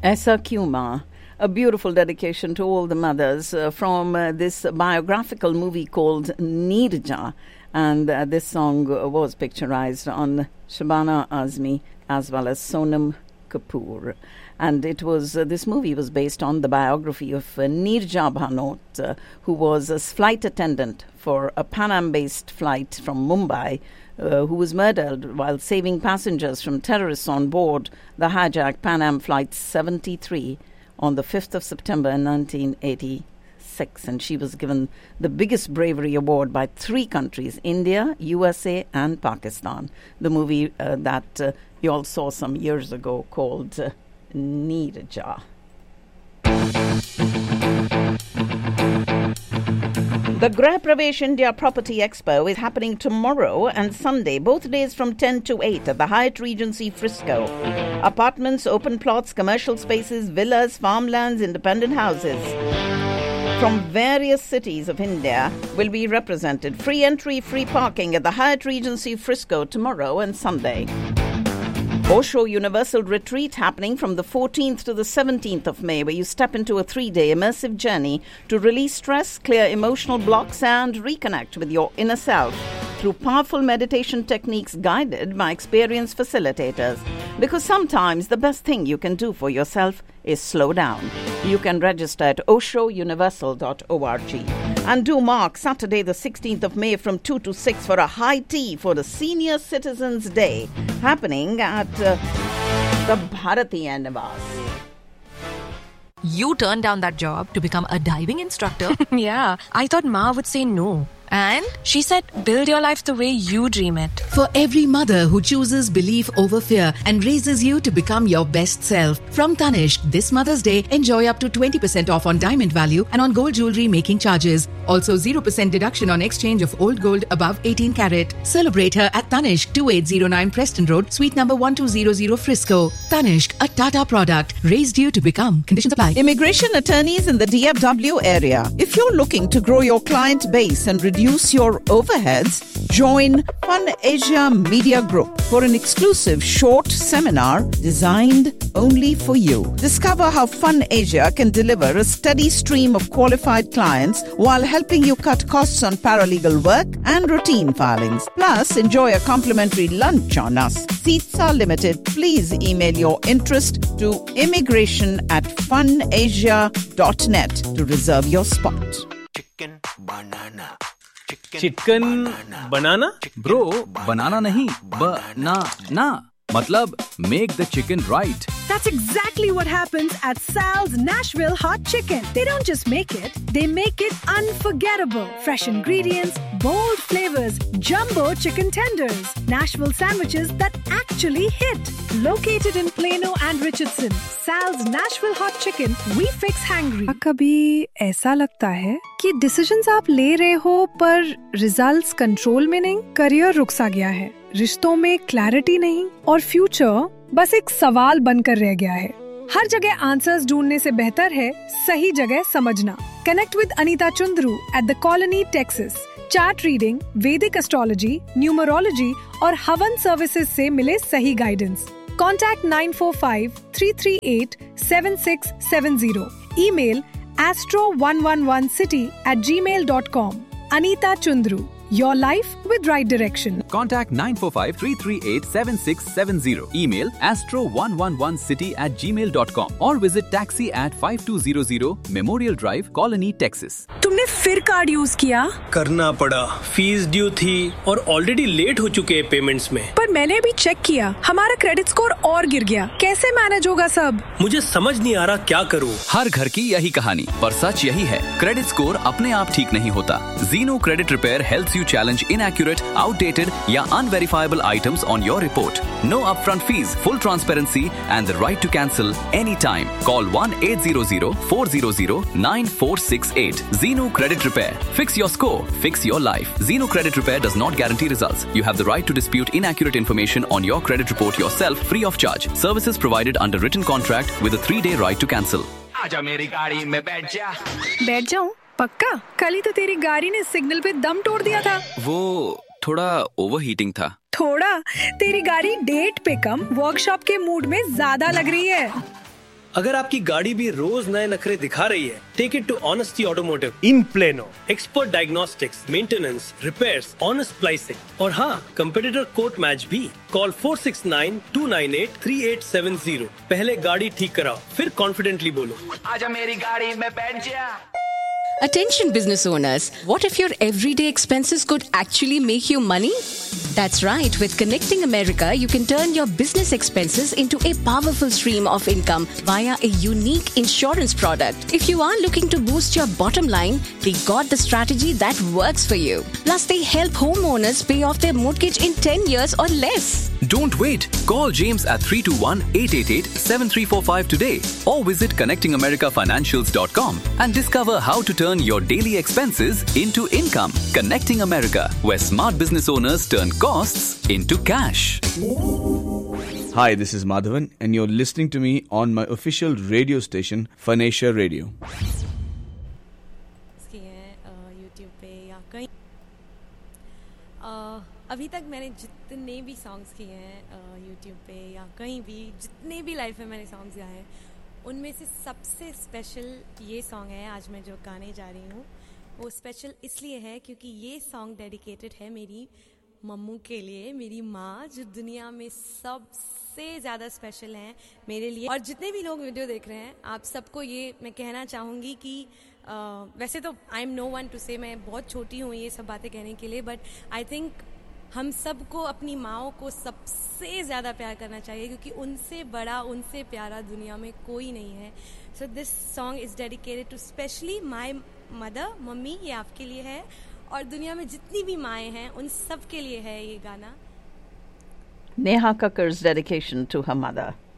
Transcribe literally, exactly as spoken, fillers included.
Aisa Kyun Maa, a beautiful dedication to all the mothers uh, from uh, this biographical movie called Neerja. And uh, this song was picturized on Shabana Azmi as well as Sonam Kapoor. And it was uh, this movie was based on the biography of uh, Neerja Bhanot, uh, who was a flight attendant for a Pan Am-based flight from Mumbai, uh, who was murdered while saving passengers from terrorists on board the hijacked Pan Am Flight seventy-three on the fifth of September in nineteen eighty-six. And she was given the biggest bravery award by three countries, India, U S A and Pakistan. The movie uh, that uh, you all saw some years ago called uh, Neerja. The Grah Pravesh India Property Expo is happening tomorrow and Sunday, both days from ten to eight at the Hyatt Regency Frisco. Apartments, open plots, commercial spaces, villas, farmlands, independent houses from various cities of India will be represented. Free entry, free parking at the Hyatt Regency Frisco tomorrow and Sunday. Osho Universal Retreat happening from the fourteenth to the seventeenth of May, where you step into a three-day immersive journey to release stress, clear emotional blocks and reconnect with your inner self through powerful meditation techniques guided by experienced facilitators. Because sometimes the best thing you can do for yourself is slow down. You can register at osho universal dot org. And do mark Saturday the sixteenth of May from two to six for a high tea for the Senior Citizens Day happening at uh, the Bharatiya Niwas. You turned down that job to become a diving instructor. Yeah, I thought Ma would say no. And she said, build your life the way you dream it. For every mother who chooses belief over fear and raises you to become your best self. From Tanishq, this Mother's Day, enjoy up to twenty percent off on diamond value and on gold jewelry making charges. Also zero percent deduction on exchange of old gold above eighteen carat. Celebrate her at Tanishq, twenty-eight oh nine Preston Road, Suite number one two zero zero Frisco. Tanishq, a Tata product, raised you to become. Conditions apply. Immigration attorneys in the D F W area. If you're looking to grow your client base and reduce your overheads, join Fun Asia Media Group for an exclusive short seminar designed only for you. Discover how Fun Asia can deliver a steady stream of qualified clients while helping you cut costs on paralegal work and routine filings. Plus, enjoy a complimentary lunch on us. Seats are limited. Please email your interest to immigration at fun asia dot net to reserve your spot. Chicken banana. Chicken banana bro बनाना नहीं बना मतलब make the chicken right. That's exactly what happens at Sal's Nashville Hot Chicken. They don't just make it, they make it unforgettable. Fresh ingredients, bold flavors, jumbo chicken tenders, Nashville sandwiches that actually hit. Located in Plano and Richardson, Sal's Nashville Hot Chicken, we fix hangry. कभी ऐसा लगता है कि decisions आप ले रहे हो पर रिजल्ट्स कंट्रोल में नहीं, करियर रुक सा गया है, रिश्तों में क्लैरिटी नहीं और फ्यूचर बस एक सवाल बनकर रह गया है. हर जगह आंसर्स ढूंढने से बेहतर है सही जगह समझना. Connect with Anita Chundru at the colony Texas. Chart reading, वैदिक एस्ट्रोलॉजी, न्यूमरोलॉजी और हवन सर्विसेज से मिले सही guidance. Contact nine four five three three eight seven six seven zero. Email astro one one one city at gmail dot com. Anita Chundru. Your life with right direction. Contact nine four five three three eight seven six seven zero. Email astro one one one city at gmail dot com or visit taxi at five two zero zero Memorial Drive, Colony, Texas. तुमने फिर card use किया? करना पड़ा, fees due थी और already late हो चुके हैं पेमेंट्स में. पर मैंने भी चेक किया, हमारा क्रेडिट स्कोर और गिर गया. कैसे मैनेज होगा सब? मुझे समझ नहीं आ रहा क्या करूं. हर घर की यही कहानी, पर सच यही है, क्रेडिट स्कोर अपने आप ठीक नहीं होता. Zeno Credit Repair helps you challenge inaccurate, outdated या unverifiable items on your report. No upfront fees, full transparency and the right to cancel anytime. Call one eight hundred four hundred nine four six eight. Zeno Credit Repair. Fix your score. Fix your life. Zeno Credit Repair does not guarantee results. You have the right to dispute inaccurate information on your credit report yourself free of charge. Services provided under written contract with a three-day right to cancel. आजा मेरी गाड़ी में बैठ जा. बैठ जाऊं? पक्का? कल ही तो तेरी गाड़ी ने सिग्नल पे दम तोड़ दिया था. वो थोड़ा ओवरहीटिंग था. थोड़ा? तेरी गाड़ी डेट पे कम वर्कशॉप के मूड में ज्यादा लग रही है. अगर आपकी गाड़ी भी रोज नए नखरे दिखा रही है, take it to honesty automotive in plano. Expert diagnostics, maintenance, repairs, honest pricing और हाँ, कंपेटिटर कोट मैच भी। Call four six nine to nine eight three eight seven zero. पहले गाड़ी ठीक कराओ, फिर कॉन्फिडेंटली बोलो, आजा मेरी गाड़ी में बैठ जा। Attention business owners, what if your everyday expenses could actually make you money? That's right, with Connecting America, you can turn your business expenses into a powerful stream of income via a unique insurance product. If you are looking to boost your bottom line, they got the strategy that works for you. Plus, they help homeowners pay off their mortgage in ten years or less. Don't wait. Call James at three two one, eight eight eight, seven three four five today or visit connecting america financials dot com and discover how to turn your daily expenses into income. Connecting America, where smart business owners turn costs into cash. Hi, this is Madhavan and you're listening to me on my official radio station, Phanesia Radio. YouTube पे या कहीं अभी तक मैंने जितने भी songs किए हैं यूट्यूब पे या कहीं भी, जितने भी लाइफ में मैंने सॉन्ग्स गाए हैं, उनमें से सबसे स्पेशल ये सॉन्ग है आज मैं जो गाने जा रही हूँ। वो स्पेशल इसलिए है क्योंकि ये सॉन्ग डेडिकेटेड है मेरी मम्मू के लिए, मेरी माँ जो दुनिया में सबसे ज़्यादा स्पेशल हैं मेरे लिए। और जितने भी लोग वीडियो देख रहे हैं, आप सबको ये मैं कहना चाहूँगी कि uh, वैसे तो I am no one two से, मैं बहुत छोटी हूँ ये सब बातें कहने के लिए, बट आई थिंक हम सबको अपनी माँओं को सबसे ज़्यादा प्यार करना चाहिए क्योंकि उनसे बड़ा, उनसे प्यारा दुनिया में कोई नहीं है। So this song is dedicated to specially my mother. Mummy, ये आपके लिए है और दुनिया में जितनी भी माएँ हैं उन सब के लिए है ये गाना। Neha Kakkar's dedication to her mother.